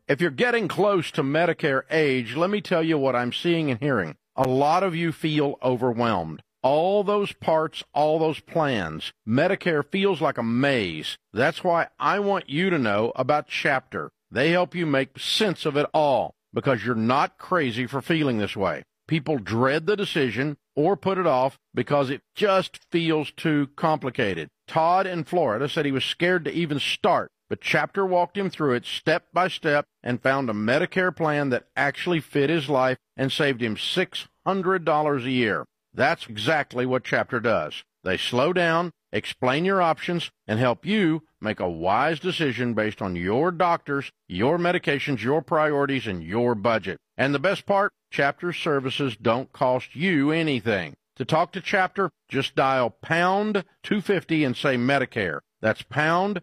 If you're getting close to Medicare age, let me tell you what I'm seeing and hearing. A lot of you feel overwhelmed. All those parts, all those plans. Medicare feels like a maze. That's why I want you to know about Chapter. They help you make sense of it all because you're not crazy for feeling this way. People dread the decision or put it off because it just feels too complicated. Todd in Florida said he was scared to even start, but Chapter walked him through it step by step and found a Medicare plan that actually fit his life and saved him $600 a year. That's exactly what Chapter does. They slow down, explain your options, and help you make a wise decision based on your doctors, your medications, your priorities, and your budget. And the best part, Chapter services don't cost you anything. To talk to Chapter, just dial pound 250 and say Medicare. That's pound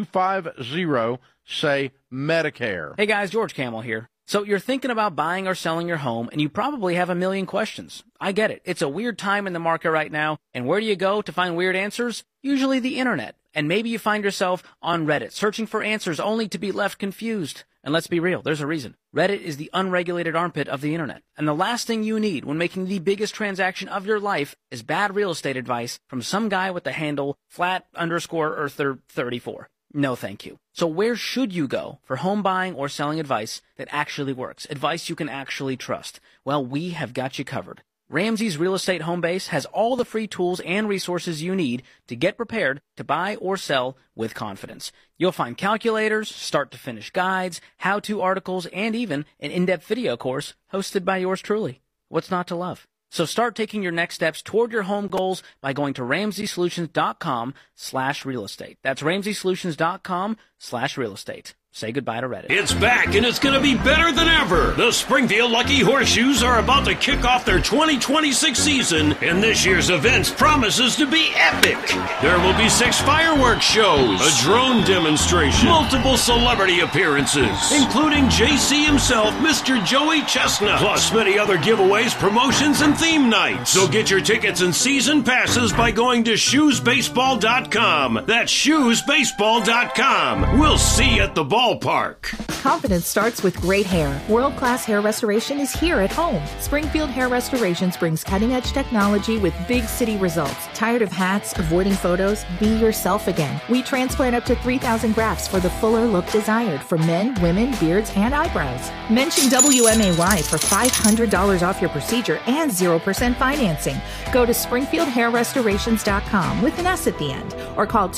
250, say Medicare. Hey guys, George Camel here. So you're thinking about buying or selling your home, and you probably have a million questions. I get it. It's a weird time in the market right now, and where do you go to find weird answers? Usually the internet. And maybe you find yourself on Reddit, searching for answers only to be left confused. And let's be real, there's a reason. Reddit is the unregulated armpit of the internet. And the last thing you need when making the biggest transaction of your life is bad real estate advice from some guy with the handle flat_Earther34. No, thank you. So where should you go for home buying or selling advice that actually works? Advice you can actually trust? Well, we have got you covered. Ramsey's Real Estate Home Base has all the free tools and resources you need to get prepared to buy or sell with confidence. You'll find calculators, start-to-finish guides, how-to articles, and even an in-depth video course hosted by yours truly. What's not to love? So start taking your next steps toward your home goals by going to RamseySolutions.com/real estate. That's RamseySolutions.com/real estate. Say goodbye to Reddit. It's back, and it's going to be better than ever. The Springfield Lucky Horseshoes are about to kick off their 2026 season, and this year's event promises to be epic. There will be 6 fireworks shows, a drone demonstration, multiple celebrity appearances, including JC himself, Mr. Joey Chestnut, plus many other giveaways, promotions, and theme nights. So get your tickets and season passes by going to shoesbaseball.com. That's shoesbaseball.com. We'll see you at the ballpark. Confidence starts with great hair. World-class hair restoration is here at home. Springfield Hair Restorations brings cutting-edge technology with big city results. Tired of hats, avoiding photos? Be yourself again. We transplant up to 3,000 grafts for the fuller look desired for men, women, beards, and eyebrows. Mention WMAY for $500 off your procedure and 0% financing. Go to SpringfieldHairRestorations.com with an S at the end, or call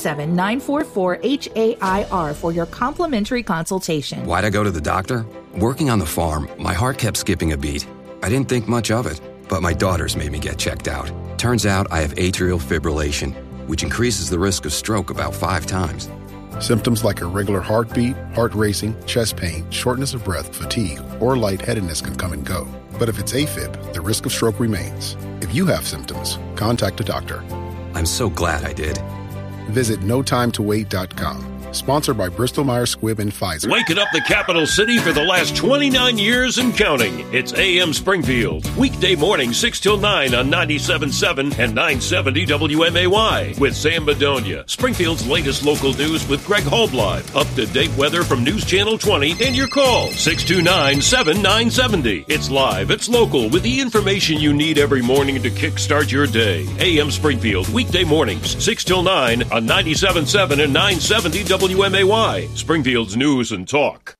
217-944-HAIR for your complimentary consultation. Why'd I go to the doctor? Working on the farm, my heart kept skipping a beat. I didn't think much of it, but my daughters made me get checked out. Turns out I have atrial fibrillation, which increases the risk of stroke about 5 times. Symptoms like irregular heartbeat, heart racing, chest pain, shortness of breath, fatigue, or lightheadedness can come and go. But if it's AFib, the risk of stroke remains. If you have symptoms, contact a doctor. I'm so glad I did. Visit notimetowait.com. Sponsored by Bristol-Myers Squibb and Pfizer. Waking up the capital city for the last 29 years and counting. It's AM Springfield. Weekday morning 6 till 9 on 97.7 and 970 WMAY. With Sam Bedonia. Springfield's latest local news with Greg Holblive. Up-to-date weather from News Channel 20 and your call. 629-7970. It's live. It's local with the information you need every morning to kickstart your day. AM Springfield. Weekday mornings 6 till 9 on 97.7 and 970 WMAY, Springfield's News and Talk.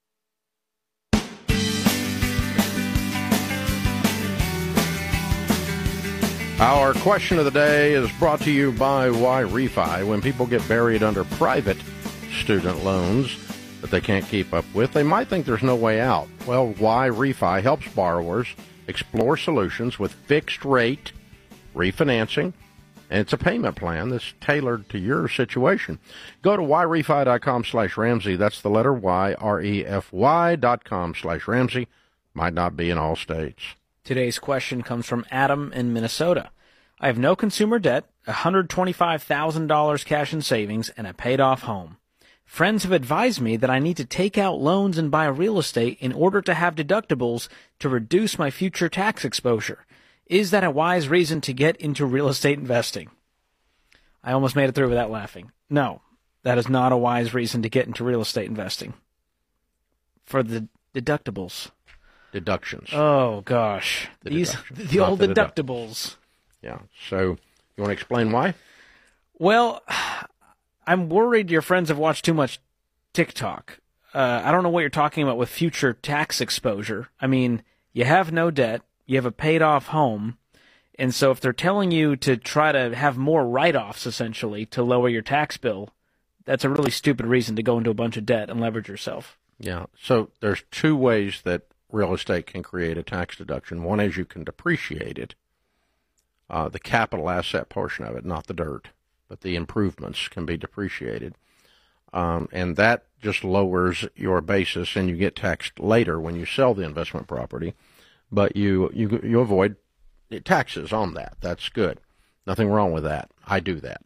Our question of the day is brought to you by YRefi. When people get buried under private student loans that they can't keep up with, they might think there's no way out. Well, YRefi helps borrowers explore solutions with fixed rate refinancing. And it's a payment plan that's tailored to your situation. Go to YRefi.com/Ramsey. That's the letter YREFY.com/Ramsey. Might not be in all states. Today's question comes from Adam in Minnesota. I have no consumer debt, $125,000 cash in savings, and a paid-off home. Friends have advised me that I need to take out loans and buy real estate in order to have deductibles to reduce my future tax exposure. Is that a wise reason to get into real estate investing? I almost made it through without laughing. No, that is not a wise reason to get into real estate investing. for the deductibles. Deductions. Oh, gosh. The old deductibles. Yeah. So you want to explain why? Well, I'm worried your friends have watched too much TikTok. I don't know what you're talking about with future tax exposure. I mean, you have no debt. You have a paid-off home. And so if they're telling you to try to have more write-offs, essentially, to lower your tax bill, that's a really stupid reason to go into a bunch of debt and leverage yourself. Yeah. So there's two ways that real estate can create a tax deduction. One is you can depreciate it, the capital asset portion of it, not the dirt, but the improvements can be depreciated. And that just lowers your basis, and you get taxed later when you sell the investment property. But you avoid taxes on that. That's good. Nothing wrong with that. I do that.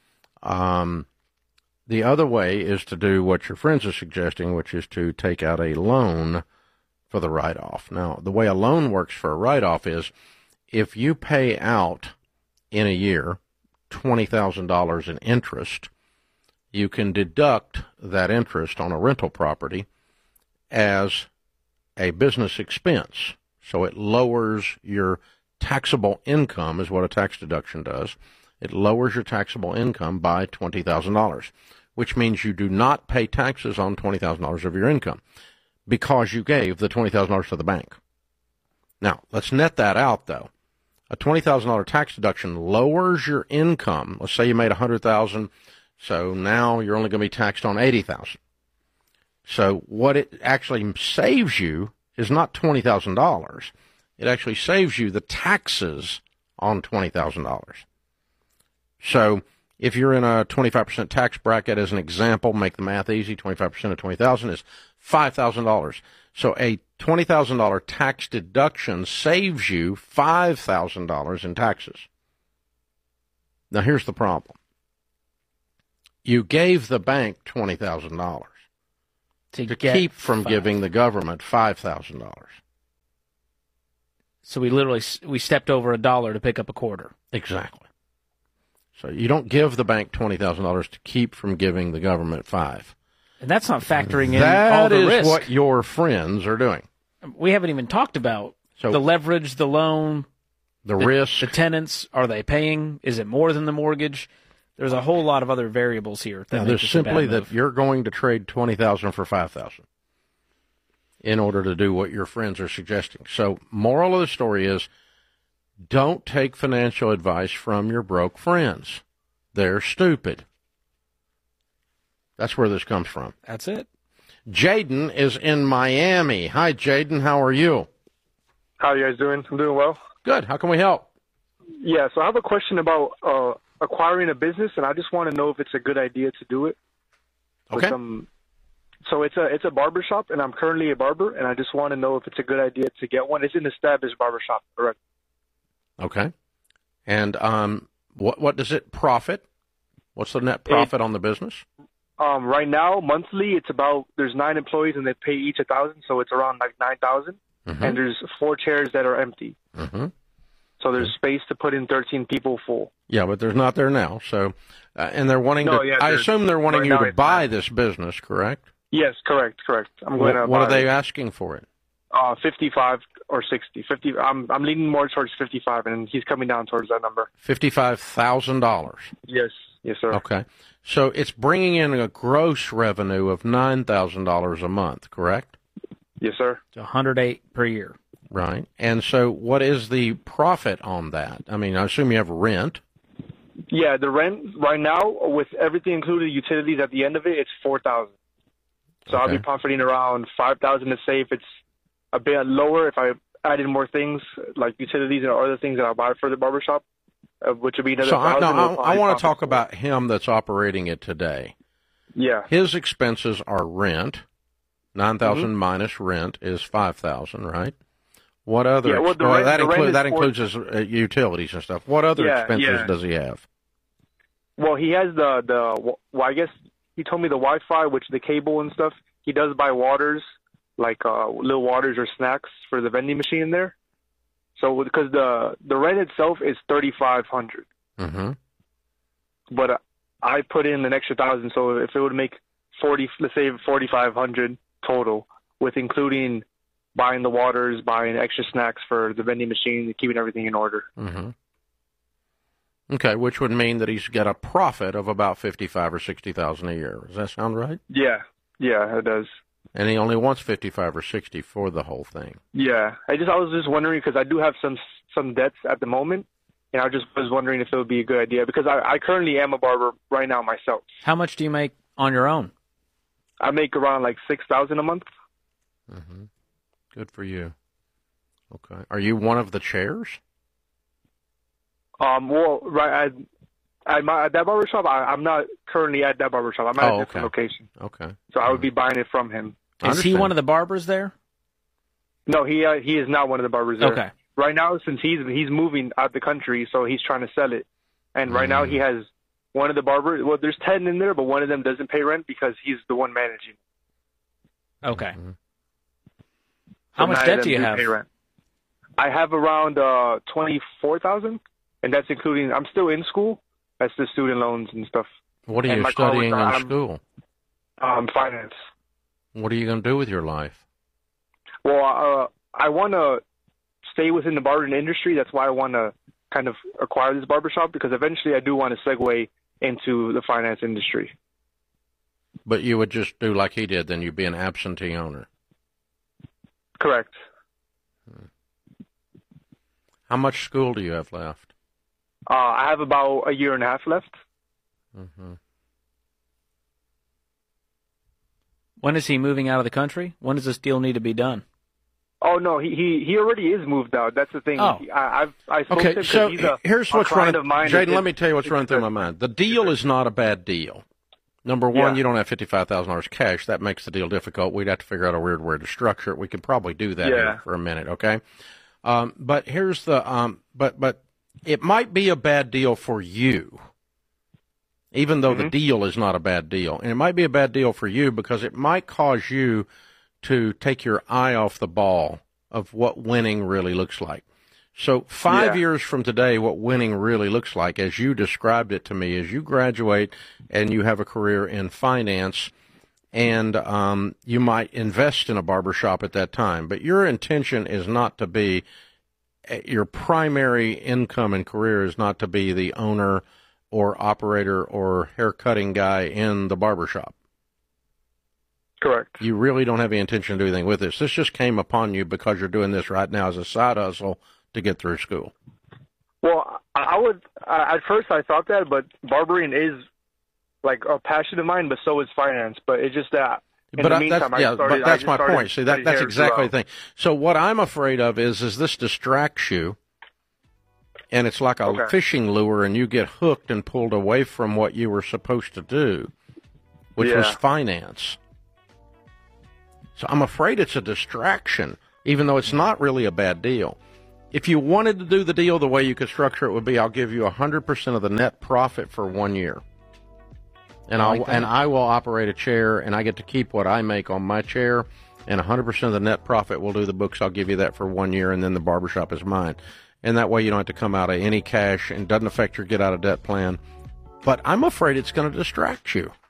The other way is to do what your friends are suggesting, which is to take out a loan for the write-off. Now, the way a loan works for a write-off is if you pay out in a year $20,000 in interest, you can deduct that interest on a rental property as a business expense. So it lowers your taxable income, is what a tax deduction does. It lowers your taxable income by $20,000, which means you do not pay taxes on $20,000 of your income because you gave the $20,000 to the bank. Now, let's net that out, though. A $20,000 tax deduction lowers your income. Let's say you made $100,000, so now you're only going to be taxed on $80,000. So what it actually saves you is not $20,000. It actually saves you the taxes on $20,000. So if you're in a 25% tax bracket, as an example, make the math easy, 25% of $20,000 is $5,000. So a $20,000 tax deduction saves you $5,000 in taxes. Now here's the problem. You gave the bank $20,000 to keep from giving the government $5,000. So we stepped over $1 to pick up a quarter. Exactly. So you don't give the bank $20,000 to keep from giving the government $5,000. And that's not factoring in all the risk. That is what your friends are doing. We haven't even talked about the leverage, the loan, the risk. The tenants, are they paying? Is it more than the mortgage? There's a whole lot of other variables here. There's simply that you're going to trade $20,000 for $5,000 in order to do what your friends are suggesting. So moral of the story is, don't take financial advice from your broke friends. They're stupid. That's where this comes from. That's it. Jaden is in Miami. Hi, Jaden. How are you? How are you guys doing? I'm doing well. Good. How can we help? Yeah, so I have a question about acquiring a business, and I just want to know if it's a good idea to do it. Okay. So it's a barbershop, and I'm currently a barber, and I just want to know if it's a good idea to get one. It's an established barbershop, correct? Okay. And what does it profit? What's the net profit on the business? Right now, monthly, it's about, there's 9 employees, and they pay each $1,000, so it's around like $9,000. Mm-hmm. And there's 4 chairs that are empty. Mm-hmm. So there's space to put in 13 people full. Yeah, but there's not there now. So, and they're wanting I assume they're wanting you to buy this business, correct? Yes, correct. I'm going to. What are they asking for it? 55 or 60. 50. I'm leaning more towards 55, and he's coming down towards that number. $55,000. Yes, sir. Okay, so it's bringing in a gross revenue of $9,000 a month, correct? Yes, sir. It's $108 per year. Right. And so, what is the profit on that? I mean, I assume you have rent. Yeah, the rent right now, with everything included, utilities at the end of it, it's $4,000. So I'll be profiting around $5,000 to say if it's a bit lower if I added more things like utilities and other things that I'll buy for the barbershop, which would be another $1,000. I want to talk about him that's operating it today. Yeah. His expenses are rent. $9,000 minus rent is $5,000, right? What other? That includes his utilities and stuff. What other expenses does he have? Well, he has I guess he told me the Wi-Fi, which the cable and stuff. He does buy waters, like little waters or snacks for the vending machine in there. So because the rent itself is $3,500. Mm-hmm. But I put in an extra $1,000, so if it would make let's say $4,500 total, with including buying the waters, buying extra snacks for the vending machine, keeping everything in order. Mm-hmm. Okay, which would mean that he's got a profit of about $55,000 or $60,000 a year. Does that sound right? Yeah, it does. And he only wants $55,000 or $60,000 for the whole thing. Yeah, I was just wondering because I do have some debts at the moment, and I just was wondering if it would be a good idea because I currently am a barber right now myself. How much do you make on your own? I make around like $6,000 a month. Mm-hmm. Good for you. Okay, are you one of the chairs? Well, right at that barbershop, I'm not currently at that barbershop. I'm at a different location. Okay. So I would be buying it from him. Is he one of the barbers there? No, he is not one of the barbers there. Okay. Right now, since he's moving out the country, so he's trying to sell it. And right now he has one of the barbers. Well, there's 10 in there, but one of them doesn't pay rent because he's the one managing. Okay. Mm-hmm. How much debt do you have? I have around $24,000, and that's including. I'm still in school. That's the student loans and stuff. What are you studying in school? Finance. What are you going to do with your life? Well, I want to stay within the barbering industry. That's why I want to kind of acquire this barbershop, because eventually I do want to segue into the finance industry. But you would just do like he did, then you'd be an absentee owner. Correct. How much school do you have left? I have about a year and a half left. Mm-hmm. When is he moving out of the country? When does this deal need to be done? Oh no, he already is moved out. That's the thing. Oh. I spoke to him so he's here's what's running. Jaden, let me tell you what's running through my mind. The deal is not a bad deal. Number one, you don't have $55,000 cash. That makes the deal difficult. We'd have to figure out a weird way to structure it. We could probably do that here for a minute, okay? But here's the but it might be a bad deal for you, even though the deal is not a bad deal. And it might be a bad deal for you because it might cause you to take your eye off the ball of what winning really looks like. So 5 years from today, what winning really looks like, as you described it to me, is you graduate and you have a career in finance, and you might invest in a barbershop at that time. But your intention is not to be, your primary income and career is not to be the owner or operator or haircutting guy in the barbershop. Correct. You really don't have any intention to do anything with this. This just came upon you because you're doing this right now as a side hustle to get through school. Well, at first I thought that, but barbering is like a passion of mine, but so is finance. But it's just that in the meantime, but that's my point. See, that's exactly the thing. So what I'm afraid of is this distracts you, and it's like a fishing lure, and you get hooked and pulled away from what you were supposed to do, which was finance. So I'm afraid it's a distraction, even though it's not really a bad deal. If you wanted to do the deal, the way you could structure it would be, I'll give you 100% of the net profit for 1 year. And I will operate a chair, and I get to keep what I make on my chair, and 100% of the net profit will do the books. I'll give you that for 1 year, and then the barbershop is mine. And that way you don't have to come out of any cash, and doesn't affect your get-out-of-debt plan. But I'm afraid it's going to distract you.